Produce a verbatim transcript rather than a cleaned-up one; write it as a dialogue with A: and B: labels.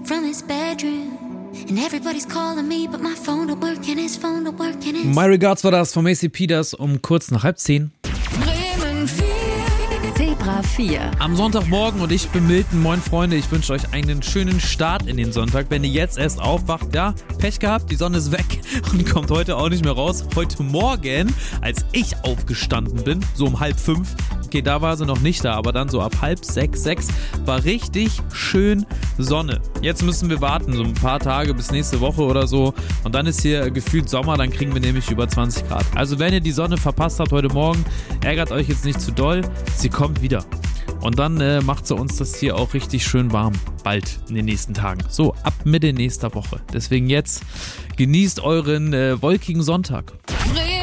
A: from his bedroom. And everybody's calling me, but my phone don't work and his phone don't work and his...
B: My Regards war das von A C P, das um kurz nach halb zehn.
A: Bremen vier.
C: Zebra vier.
B: Am Sonntagmorgen und ich bin Milton. Moin Freunde, ich wünsche euch einen schönen Start in den Sonntag. Wenn ihr jetzt erst aufwacht, ja, Pech gehabt, die Sonne ist weg und kommt heute auch nicht mehr raus. Heute Morgen, als ich aufgestanden bin, so um halb fünf, okay, da war sie noch nicht da, aber dann so ab halb sechs, sechs, war richtig schön Sonne. Jetzt müssen wir warten, so ein paar Tage bis nächste Woche oder so und dann ist hier gefühlt Sommer, dann kriegen wir nämlich über zwanzig Grad. Also wenn ihr die Sonne verpasst habt heute Morgen, ärgert euch jetzt nicht zu doll, sie kommt wieder. Und dann äh, macht sie uns das hier auch richtig schön warm, bald in den nächsten Tagen. So, ab Mitte nächster Woche. Deswegen jetzt genießt euren äh, wolkigen Sonntag.
A: Bremen